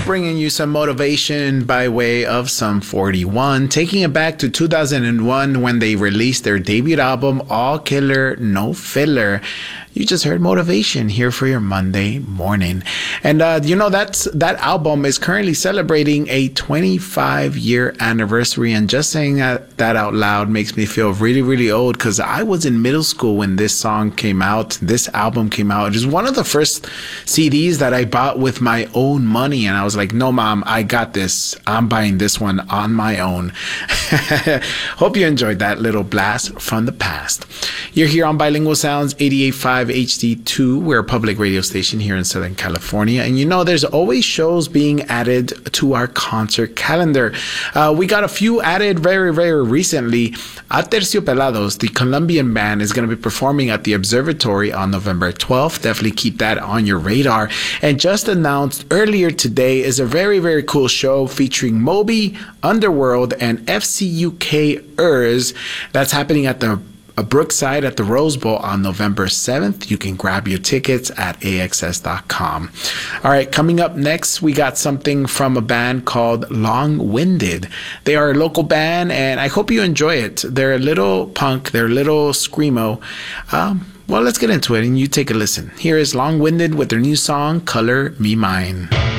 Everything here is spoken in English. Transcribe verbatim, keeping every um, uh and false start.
bringing you some motivation by way of Sum forty-one, taking it back to two thousand one when they released their debut album, All Killer, No Filler. You just heard Motivation here for your Monday morning. And, uh, you know, that's that album is currently celebrating a twenty-five year anniversary. And just saying that, that out loud makes me feel really, really old because I was in middle school when this song came out. This album came out. It was one of the first C Ds that I bought with my own money. And I was like, no, Mom, I got this. I'm buying this one on my own. Hope you enjoyed that little blast from the past. You're here on Bilingual Sounds eighty-eight point five H D two. We're a public radio station here in Southern California. And you know, there's always shows being added to our concert calendar. Uh, we got a few added very, very recently. Aterciopelados, the Colombian band, is going to be performing at the Observatory on November twelfth. Definitely keep that on your radar. And just announced earlier today is a very, very cool show featuring Moby, Underworld, and F C U K Urs. That's happening at the A Brookside at the Rose Bowl on November seventh. You can grab your tickets at A X S dot com. All right, coming up next, we got something from a band called Long Winded. They are a local band, and I hope you enjoy it. They're a little punk, they're a little screamo. Um, well, let's get into it, and you take a listen. Here is Long Winded with their new song, Color Me Mine.